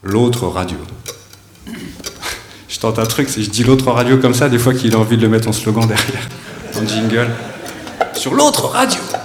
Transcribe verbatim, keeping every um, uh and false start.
l'autre radio. Je tente un truc, si je dis l'autre radio comme ça, des fois qu'il a envie de le mettre en slogan derrière, en jingle. Sur l'autre radio.